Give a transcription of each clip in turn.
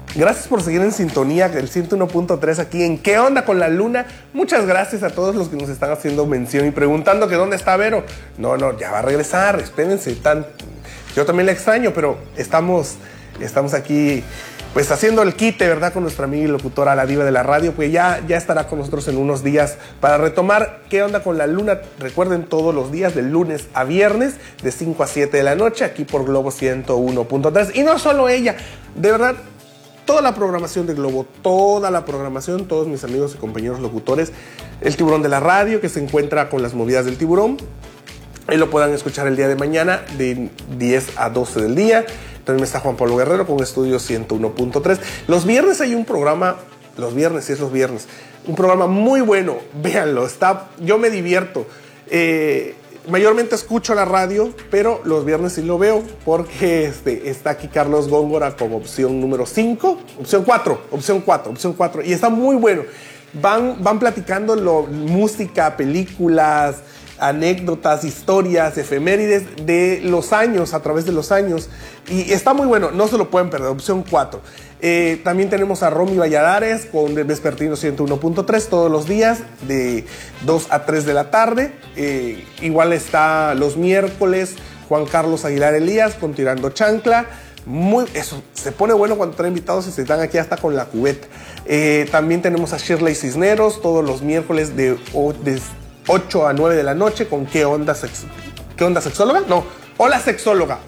Gracias por seguir en sintonía del 101.3 aquí en ¿Qué onda con la luna? Muchas gracias a todos los que nos están haciendo mención y preguntando que dónde está Vero. No, ya va a regresar, espérense. Yo también la extraño, pero estamos aquí pues haciendo el quite, ¿verdad? Con nuestra amiga y locutora, la diva de la radio, pues ya estará con nosotros en unos días para retomar ¿Qué onda con la luna? Recuerden, todos los días de lunes a viernes de 5 a 7 de la noche aquí por Globo 101.3. Y no solo ella, de verdad, toda la programación de Globo, toda la programación, todos mis amigos y compañeros locutores, el tiburón de la radio que se encuentra con las movidas del tiburón, ahí lo puedan escuchar el día de mañana de 10 a 12 del día. También está Juan Pablo Guerrero con Estudio 101.3. Los viernes hay un programa, un programa muy bueno, véanlo, yo me divierto. Mayormente escucho la radio, pero los viernes sí lo veo porque está aquí Carlos Góngora con opción número 5, opción 4, y está muy bueno. Van platicando música, películas, anécdotas, historias, efemérides de los años, a través de los años, y está muy bueno, no se lo pueden perder, opción 4. También tenemos a Romy Valladares con Vespertino 101.3 todos los días de 2 a 3 de la tarde. Igual está los miércoles Juan Carlos Aguilar Elías con Tirando Chancla. Eso se pone bueno cuando traen invitados y se están aquí hasta con la cubeta. También tenemos a Shirley Cisneros todos los miércoles de 8 a 9 de la noche con ¿Qué onda sexóloga? No, Hola sexóloga.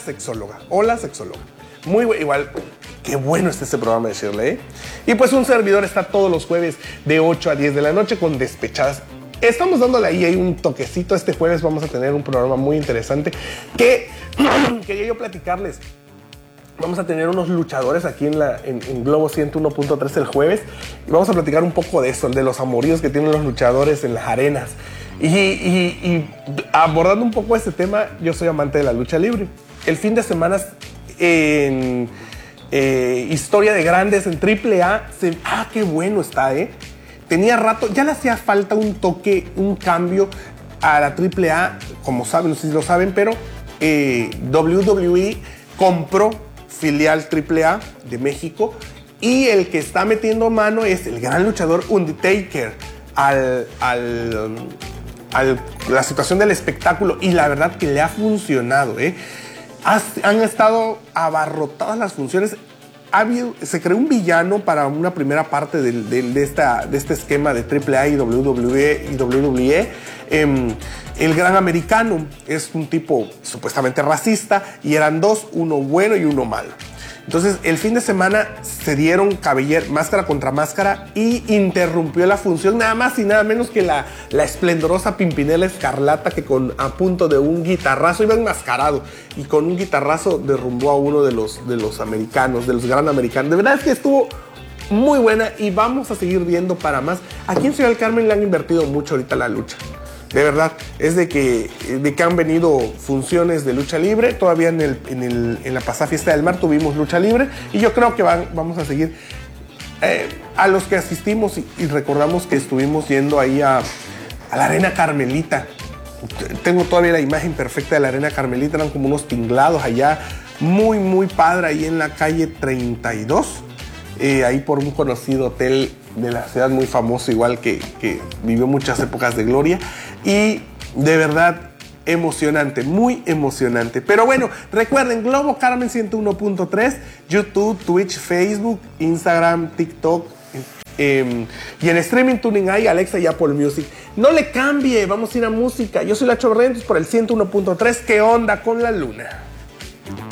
Muy bueno, igual, qué bueno está este programa de Shirley, ¿eh? Y pues un servidor está todos los jueves de 8 a 10 de la noche con Despechadas. Estamos dándole ahí un toquecito. Este jueves vamos a tener un programa muy interesante que quería yo platicarles. Vamos a tener unos luchadores aquí en Globo 101.3 el jueves y vamos a platicar un poco de eso, de los amoríos que tienen los luchadores en las arenas. Y abordando un poco este tema, yo soy amante de la lucha libre. El fin de semana en Historia de Grandes en AAA, qué bueno está, tenía rato, ya le hacía falta un toque, un cambio a la AAA, como saben, no sé si lo saben, pero WWE compró filial AAA de México y el que está metiendo mano es el gran luchador Undertaker a la situación del espectáculo, y la verdad que le ha funcionado, han estado abarrotadas las funciones. Se creó un villano para una primera parte de este esquema de AAA y WWE. El Gran Americano es un tipo supuestamente racista y eran dos, uno bueno y uno malo. Entonces el fin de semana se dieron máscara contra máscara y interrumpió la función nada más y nada menos que la esplendorosa Pimpinela Escarlata, que a punto de un guitarrazo, iba enmascarado y con un guitarrazo derrumbó a uno de los americanos, de los Gran Americanos. De verdad es que estuvo muy buena y vamos a seguir viendo para más. Aquí en Ciudad del Carmen le han invertido mucho ahorita la lucha. De verdad, es de que han venido funciones de lucha libre. Todavía en la pasada Fiesta del Mar tuvimos lucha libre y yo creo que vamos a seguir. A los que asistimos y recordamos que estuvimos yendo ahí a la Arena Carmelita. Tengo todavía la imagen perfecta de la Arena Carmelita. Eran como unos tinglados allá, muy, muy padre, ahí en la calle 32. Ahí por un conocido hotel de la ciudad muy famoso, igual que vivió muchas épocas de gloria, y de verdad emocionante, muy emocionante. Pero bueno, recuerden, Globo Carmen 101.3, YouTube, Twitch, Facebook, Instagram, TikTok, y en streaming tuning hay Alexa y Apple Music. No le cambie, vamos a ir a música. Yo soy Lacho Rentos por el 101.3. ¿Qué onda con la luna?